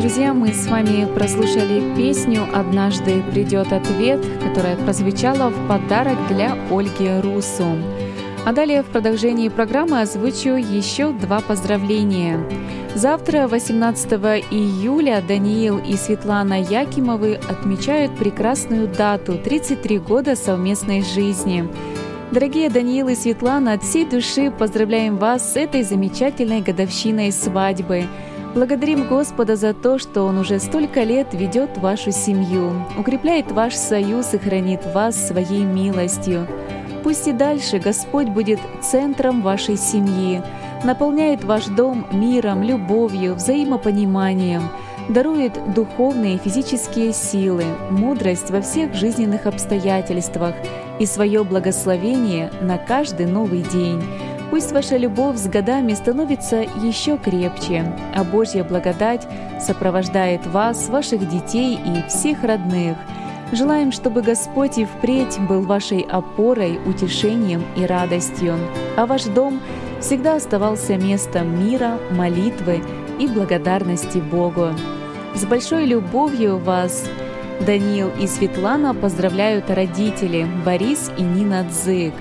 Друзья, мы с вами прослушали песню «Однажды придет ответ», которая прозвучала в подарок для Ольги Русу. А далее в продолжении программы озвучу еще два поздравления. Завтра, 18 июля, Даниил и Светлана Якимовы отмечают прекрасную дату – 33 года совместной жизни. Дорогие Даниил и Светлана, от всей души поздравляем вас с этой замечательной годовщиной свадьбы. Благодарим Господа за то, что Он уже столько лет ведет вашу семью, укрепляет ваш союз и хранит вас своей милостью. Пусть и дальше Господь будет центром вашей семьи, наполняет ваш дом миром, любовью, взаимопониманием, дарует духовные и физические силы, мудрость во всех жизненных обстоятельствах и свое благословение на каждый новый день. Пусть ваша любовь с годами становится еще крепче, а Божья благодать сопровождает вас, ваших детей и всех родных. Желаем, чтобы Господь и впредь был вашей опорой, утешением и радостью, а ваш дом всегда оставался местом мира, молитвы и благодарности Богу. С большой любовью вас Даниил и Светлана поздравляют родители Борис и Нина Дзык.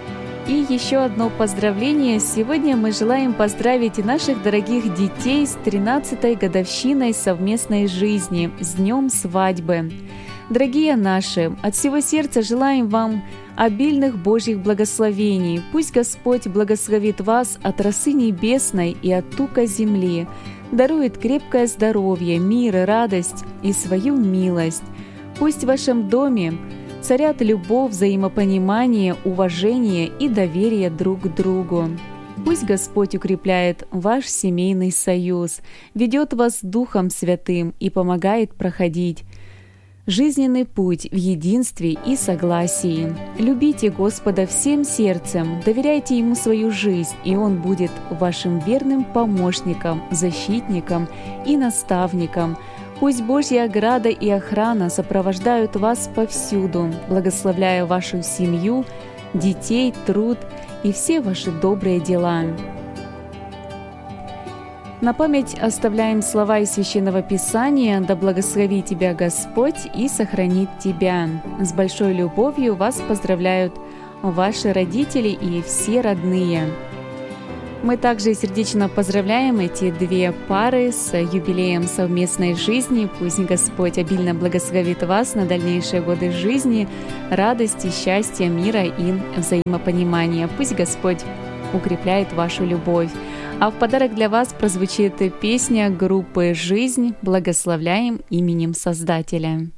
И еще одно поздравление. Сегодня мы желаем поздравить наших дорогих детей с 13-й годовщиной совместной жизни, с днем свадьбы. Дорогие наши, от всего сердца желаем вам обильных Божьих благословений. Пусть Господь благословит вас от росы небесной и от тука земли, дарует крепкое здоровье, мир и радость и свою милость. Пусть в вашем доме царят любовь, взаимопонимание, уважение и доверие друг к другу. Пусть Господь укрепляет ваш семейный союз, ведет вас Духом Святым и помогает проходить жизненный путь в единстве и согласии. Любите Господа всем сердцем, доверяйте Ему свою жизнь, и Он будет вашим верным помощником, защитником и наставником. Пусть Божья ограда и охрана сопровождают вас повсюду, благословляя вашу семью, детей, труд и все ваши добрые дела. На память оставляем слова из Священного Писания: «Да благословит тебя Господь и сохранит тебя». С большой любовью вас поздравляют ваши родители и все родные. Мы также сердечно поздравляем эти две пары с юбилеем совместной жизни. Пусть Господь обильно благословит вас на дальнейшие годы жизни, радости, счастья, мира и взаимопонимания. Пусть Господь укрепляет вашу любовь. А в подарок для вас прозвучит песня группы «Жизнь» «Благословляем именем Создателя».